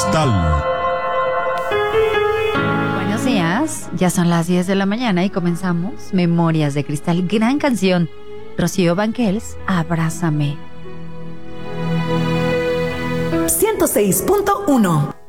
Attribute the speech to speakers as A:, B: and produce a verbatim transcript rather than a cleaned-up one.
A: Cristal.
B: Buenos días, ya son las diez de la mañana y comenzamos Memorias de Cristal. Gran canción, Rocío Banquels, Abrázame.
C: ciento seis punto uno